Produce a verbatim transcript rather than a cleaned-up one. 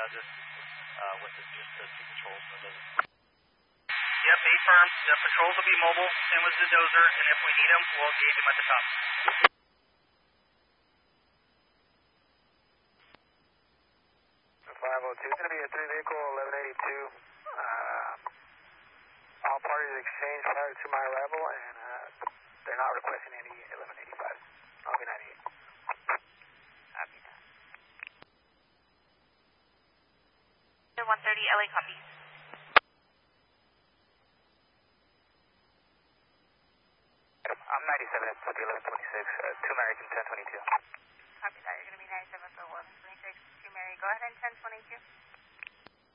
just uh, with the, just the two patrols. So it doesn't. Yep, eight firm. The patrols will be mobile, same with the dozer, and if we need them, we'll engage them at the top. five oh two is going to be a three vehicle, eleven eighty-two. Uh, all parties exchanged prior to my arrival, and uh, they're not requesting any eleven eighty-five. I'll be ninety-eight. Copy that. one thirty L A copy. I'm ninety-seven at eleven twenty-six, uh, two American ten twenty-two. Copy that. You're going to be ninety-seven for eleven twenty-six, two Mary. Go ahead and ten twenty-two.